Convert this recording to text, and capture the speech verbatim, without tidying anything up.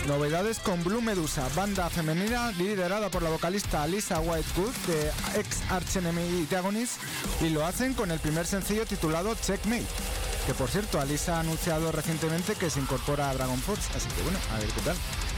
Novedades con Blue Medusa, banda femenina liderada por la vocalista Lisa Whitewood de ex Arch Enemy y Agonist, y lo hacen con el primer sencillo titulado Checkmate, que por cierto Alisa ha anunciado recientemente que se incorpora a Dragon Force, así que bueno, a ver qué tal.